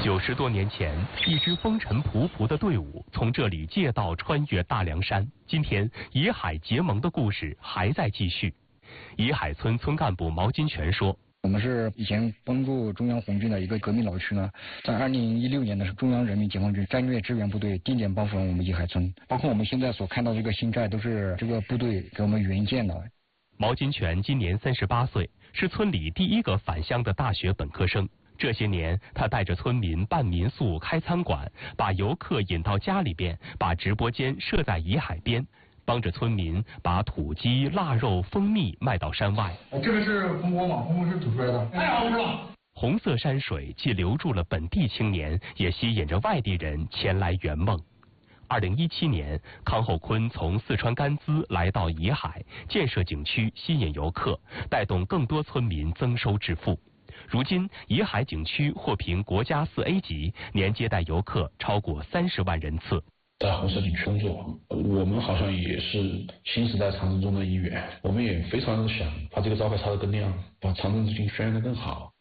90多年前，一支风尘仆仆的队伍从这里借道穿越大凉山。今天，乙海结盟的故事还在继续。乙海村村干部毛金泉说：“ 我们是以前帮助中央红军的一个革命老区呢，在2016年的中央人民解放军战略支援部队定点帮扶了我们乙海村，包括我们现在所看到这个新寨都是这个部队给我们援建的。” 毛金泉今年38岁，是村里第一个返乡的大学本科生。这些年，他带着村民办民宿、开餐馆，把游客引到家里边，把直播间设在乙海边，帮着村民把土鸡、腊肉、蜂蜜卖到山外。 这个是蜂窝嘛，蜂窝是煮出来的，太好吃了。 红色山水既留住了本地青年，也吸引着外地人前来圆梦。2017年，康厚坤从四川甘孜来到乙海，建设景区，吸引游客，带动更多村民增收致富。如今，乙海景区获评国家4A级，年接待游客超过30万人次。 在红色景区工作，我们好像也是新时代长征中的一员，我们也非常想把这个招牌插得更亮，把长征之军宣扬得更好。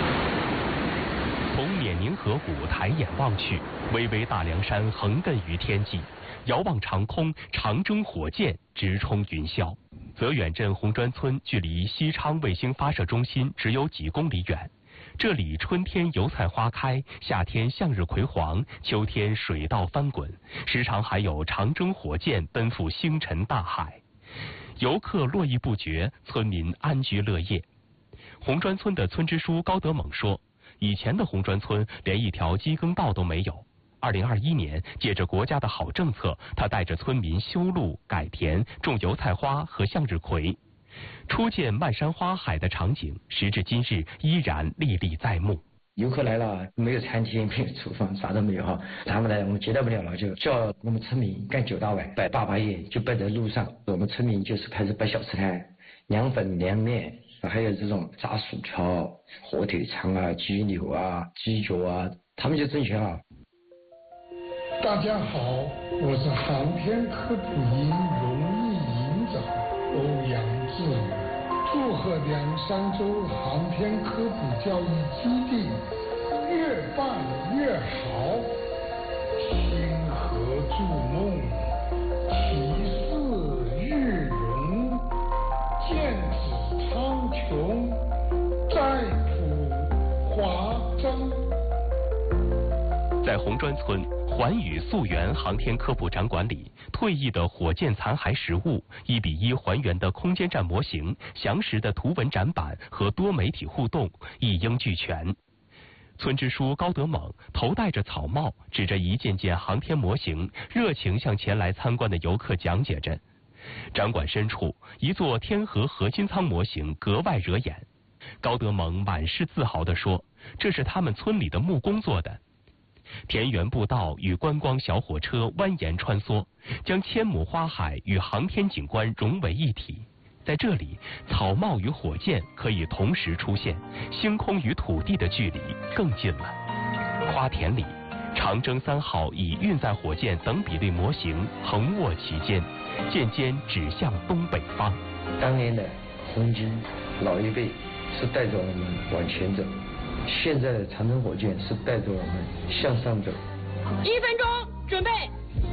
从冕宁河谷抬眼望去，巍巍大凉山横亘于天际，遥望长空，长征火箭直冲云霄。泽远镇红砖村距离西昌卫星发射中心只有几公里远，这里春天油菜花开，夏天向日葵黄，秋天水稻翻滚，时常还有长征火箭奔赴星辰大海。游客络绎不绝，村民安居乐业。红砖村的村支书高德猛说，以前的红砖村连一条机耕道都没有。2021年，借着国家的好政策，他带着村民修路、改田、种油菜花和向日葵，初见漫山花海的场景，时至今日依然历历在目。 游客来了，没有餐厅，没有厨房，啥都没有哈。他们来，我们接待不了了，就叫我们村民干9大碗，摆8把夜，就摆在路上。我们村民就是开始摆小吃摊，凉粉、凉面，还有这种炸薯条、火腿肠啊、鸡柳啊、鸡脚啊，他们就挣钱了。 大家好，我是航天科普营荣誉营长欧阳志宇，祝贺凉山州航天科普教育基地越办越好，星河筑梦，其事日荣，剑指苍穹，再普华章。 在红砖村环宇溯源航天科普展馆里，退役的火箭残骸实物、1比1还原的空间站模型、详实的图文展板和多媒体互动一应俱全。村支书高德猛头戴着草帽，指着一件件航天模型，热情向前来参观的游客讲解着。展馆深处，一座天河核心舱模型格外惹眼。高德猛满是自豪地说：“这是他们村里的木工做的。”田园步道与观光小火车蜿蜒穿梭，将千亩花海与航天景观融为一体。在这里，草帽与火箭可以同时出现，星空与土地的距离更近了。花田里，长征3号以运载火箭等比例模型横卧其间，箭尖指向东北方。 当年的红军老一辈是带着我们往前走，现在的长征火箭是带着我们向上走。 1分钟，准备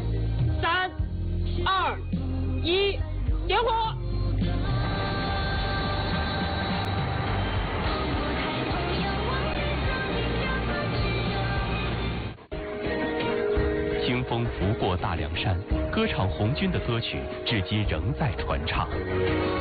，3、2、1，点火。 清风拂过大凉山，歌唱红军的歌曲至今仍在传唱。